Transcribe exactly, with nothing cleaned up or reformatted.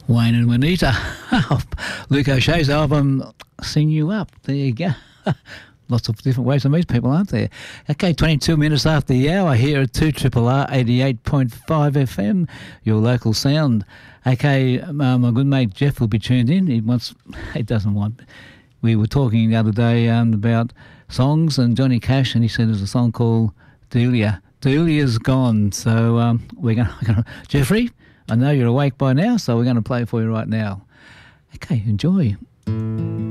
Wayne and Juanita. Luke O'Shea's album, Sing You Up. There you go. Lots of different ways to meet people, aren't there? Okay, twenty-two minutes after the hour here at two R R R eighty-eight point five F M, your local sound. Okay, uh, my good mate Jeff will be tuned in. He wants, he doesn't want. We were talking the other day um, about songs and Johnny Cash, and he said there's a song called Delia. Delia's gone, so um, we're going to... Jeffrey, I know you're awake by now, so we're going to play it for you right now. Okay, enjoy.